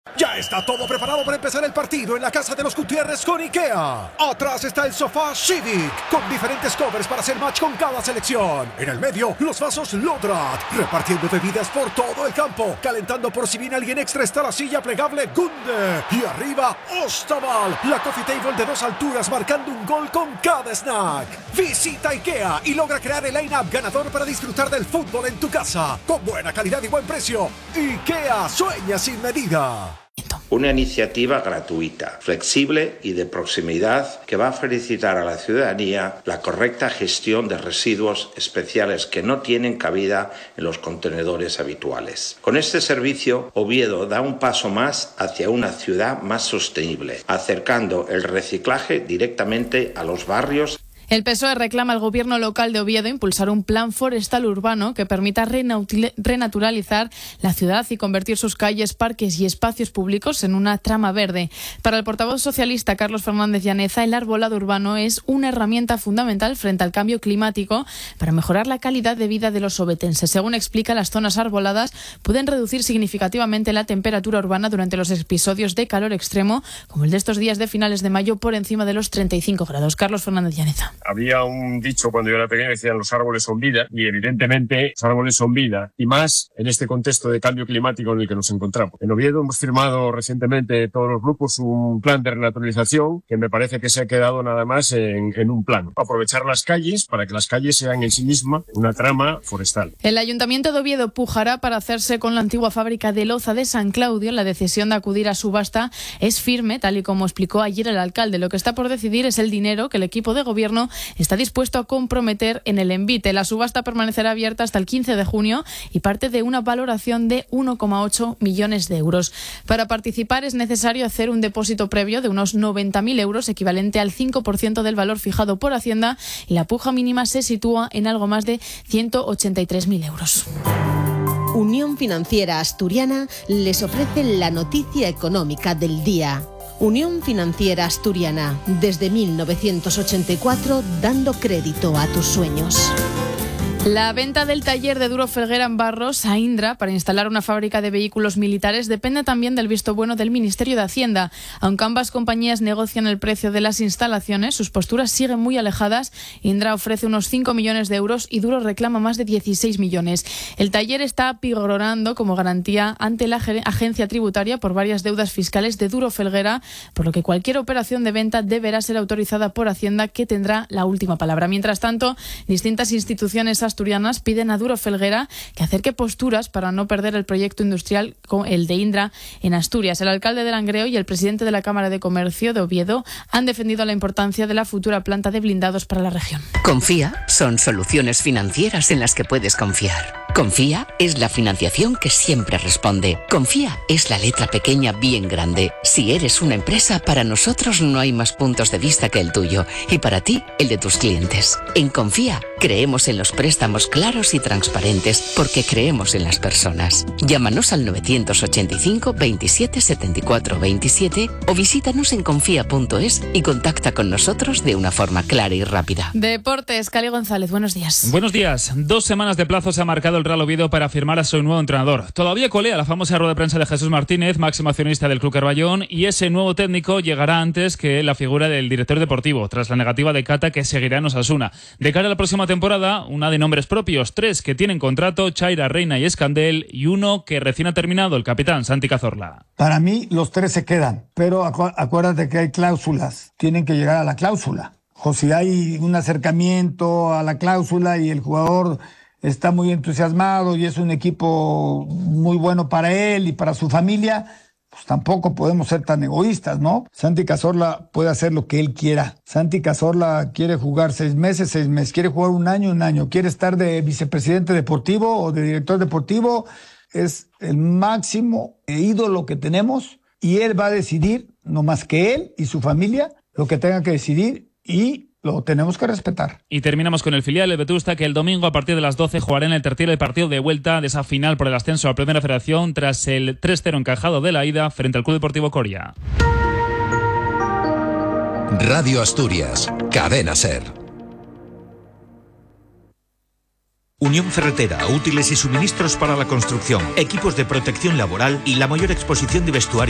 Ya está todo preparado para empezar el partido en la casa de los Gutiérrez con IKEA. Atrás está el sofá Civic, con diferentes covers para hacer match con cada selección. En el medio, los vasos Lodrat, repartiendo bebidas por todo el campo. Calentando por si viene alguien extra está la silla plegable Gunde. Y arriba, Ostaval, la coffee table de 2 alturas marcando un gol con cada snack. Visita IKEA y logra crear el line-up ganador para disfrutar del fútbol en tu casa. Con buena calidad y buen precio. IKEA sueña sin medida. Una iniciativa gratuita, flexible y de proximidad que va a felicitar a la ciudadanía la correcta gestión de residuos especiales que no tienen cabida en los contenedores habituales. Con este servicio, Oviedo da un paso más hacia una ciudad más sostenible, acercando el reciclaje directamente a los barrios. El PSOE reclama al gobierno local de Oviedo impulsar un plan forestal urbano que permita renaturalizar la ciudad y convertir sus calles, parques y espacios públicos en una trama verde. Para el portavoz socialista Carlos Fernández Llaneza, el arbolado urbano es una herramienta fundamental frente al cambio climático para mejorar la calidad de vida de los ovetenses. Según explica, las zonas arboladas pueden reducir significativamente la temperatura urbana durante los episodios de calor extremo, como el de estos días de finales de mayo, por encima de los 35 grados. Carlos Fernández Llaneza. Había un dicho cuando yo era pequeño que decían los árboles son vida, y evidentemente los árboles son vida, y más en este contexto de cambio climático en el que nos encontramos. En Oviedo hemos firmado recientemente todos los grupos un plan de renaturalización que me parece que se ha quedado nada más en un plan. Aprovechar las calles para que las calles sean en sí mismas una trama forestal. El Ayuntamiento de Oviedo pujará para hacerse con la antigua fábrica de loza de San Claudio. La decisión de acudir a subasta es firme, tal y como explicó ayer el alcalde. Lo que está por decidir es el dinero que el equipo de gobierno está dispuesto a comprometer en el envite. La subasta permanecerá abierta hasta el 15 de junio y parte de una valoración de 1,8 millones de euros. Para participar es necesario hacer un depósito previo de unos 90.000 euros, equivalente al 5% del valor fijado por Hacienda, y la puja mínima se sitúa en algo más de 183.000 euros. Unión Financiera Asturiana les ofrece la noticia económica del día. Unión Financiera Asturiana, desde 1984, dando crédito a tus sueños. La venta del taller de Duro Felguera en Barros a Indra para instalar una fábrica de vehículos militares depende también del visto bueno del Ministerio de Hacienda. Aunque ambas compañías negocian el precio de las instalaciones, sus posturas siguen muy alejadas. Indra ofrece unos 5 millones de euros y Duro reclama más de 16 millones. El taller está pigorando como garantía ante la agencia tributaria por varias deudas fiscales de Duro Felguera, por lo que cualquier operación de venta deberá ser autorizada por Hacienda, que tendrá la última palabra. Mientras tanto, distintas instituciones asturianas piden a Duro Felguera que acerque posturas para no perder el proyecto industrial con el de Indra en Asturias. El alcalde de Langreo y el presidente de la Cámara de Comercio de Oviedo han defendido la importancia de la futura planta de blindados para la región. Confía son soluciones financieras en las que puedes confiar. Confía es la financiación que siempre responde. Confía es la letra pequeña bien grande. Si eres una empresa, para nosotros no hay más puntos de vista que el tuyo, y para ti, el de tus clientes. En Confía creemos en los préstamos claros y transparentes porque creemos en las personas. Llámanos al 985 27 74 27 o visítanos en confía.es y contacta con nosotros de una forma clara y rápida. Deportes, Cali González, buenos días. Buenos días. 2 semanas de plazo se ha marcado el Real Oviedo para firmar a su nuevo entrenador. Todavía colea la famosa rueda de prensa de Jesús Martínez, máximo accionista del Club Carballón, y ese nuevo técnico llegará antes que la figura del director deportivo, tras la negativa de Cata, que seguirá en Osasuna. De cara a la próxima temporada, una de nombres propios, 3 que tienen contrato, Chaira, Reina y Escandel, y uno que recién ha terminado, el capitán Santi Cazorla. Para mí los 3 se quedan, pero acuérdate que hay cláusulas, tienen que llegar a la cláusula. O si hay un acercamiento a la cláusula y el jugador está muy entusiasmado y es un equipo muy bueno para él y para su familia, pues tampoco podemos ser tan egoístas, ¿no? Santi Cazorla puede hacer lo que él quiera. Santi Cazorla quiere jugar 6 meses, quiere jugar un año, quiere estar de vicepresidente deportivo o de director deportivo, es el máximo ídolo que tenemos y él va a decidir, no más que él y su familia, lo que tenga que decidir, y lo tenemos que respetar. Y terminamos con el filial, el Vetusta, que el domingo a partir de las 12 jugará en el tertiero el partido de vuelta de esa final por el ascenso a Primera Federación tras el 3-0 encajado de la ida frente al Club Deportivo Coria. Radio Asturias, Cadena SER. Unión Ferretera, útiles y suministros para la construcción, equipos de protección laboral y la mayor exposición de vestuario